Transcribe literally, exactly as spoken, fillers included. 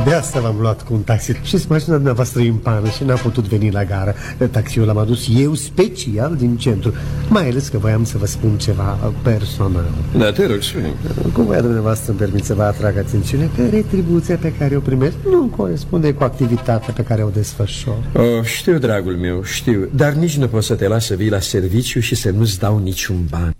De asta v-am luat cu un taxi. Și mașina dumneavoastră e în pană și n-a putut veni la gară. Taxiul l-am adus eu special din centru. Mai ales că voiam să vă spun ceva personal. Da, te rog, spune. Cum voia dumneavoastră îmi permit să vă atrag atențiune că retribuția pe care o primesc nu corespunde cu activitatea pe care o desfășor. Oh, știu, dragul meu, știu. Dar nici nu pot să te las să vii la serviciu și să nu-ți dau niciun ban.